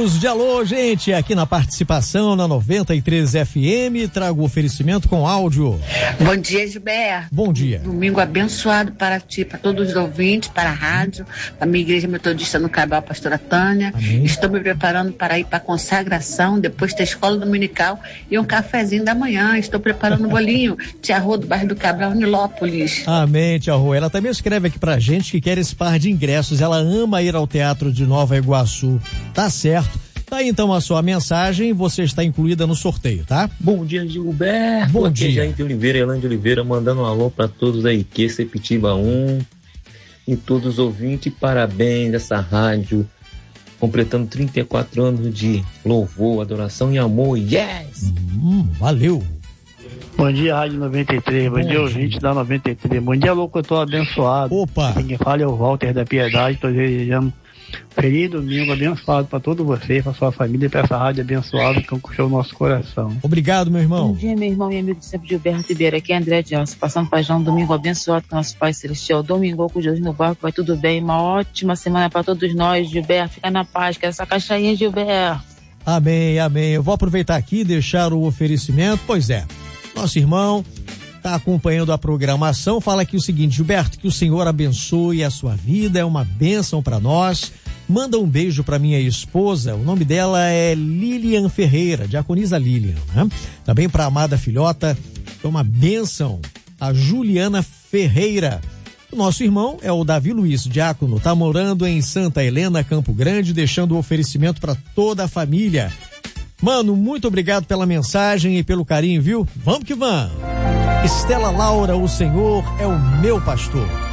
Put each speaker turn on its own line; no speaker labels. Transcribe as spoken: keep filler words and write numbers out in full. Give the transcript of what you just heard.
Minutos de alô, gente, aqui na participação na noventa e três F M, trago o oferecimento com áudio.
Bom dia, Gilberto.
Bom dia.
Domingo abençoado para ti, para todos os ouvintes, para a rádio, para a minha igreja metodista no Cabral, pastora Tânia.
Amém.
Estou me preparando para ir para a consagração, depois ter escola dominical e um cafezinho da manhã. Estou preparando um bolinho. Tia Rô, do bairro do Cabral, Nilópolis.
Amém, tia Rô. Ela também escreve aqui pra gente que quer esse par de ingressos. Ela ama ir ao Teatro de Nova Iguaçu. Tá certo. Tá aí então a sua mensagem, você está incluída no sorteio, tá?
Bom dia, Gilberto.
Bom
Aqui
dia.
Jair de Oliveira, Elan de Oliveira, mandando um alô para todos aí, que Sepitiba um e todos os ouvintes. Parabéns dessa rádio, completando trinta e quatro anos de louvor, adoração e amor. Yes!
Hum, valeu.
Bom dia, Rádio noventa e três. Bom, Bom dia, ouvinte da noventa e três. Bom dia, locutor abençoado.
Opa!
Quem fala é o Walter da Piedade. Estou desejando feliz domingo abençoado para todos vocês, para sua família e para essa rádio abençoada que conquistou o nosso coração.
Obrigado, meu irmão.
Bom dia, meu irmão e amigo de sempre, Gilberto Ribeiro. Aqui é André Dias, passando para já um domingo abençoado com nosso Pai Celestial. Domingo com Jesus no barco, vai tudo bem. Uma ótima semana para todos nós, Gilberto. Fica na paz, que essa caixinha, Gilberto.
Amém, amém. Eu vou aproveitar aqui e deixar o oferecimento. Pois é, nosso irmão está acompanhando a programação, fala aqui o seguinte: Gilberto, que o Senhor abençoe a sua vida, é uma bênção para nós. Manda um beijo para minha esposa, o nome dela é Lilian Ferreira, diaconisa Lilian, né? Também para a amada filhota, é uma bênção, a Juliana Ferreira. O nosso irmão é o Davi Luiz, diácono, tá morando em Santa Helena, Campo Grande, deixando o oferecimento para toda a família. Mano, muito obrigado pela mensagem e pelo carinho, viu? Vamos que vamos! Estela Laura, o Senhor é o meu pastor.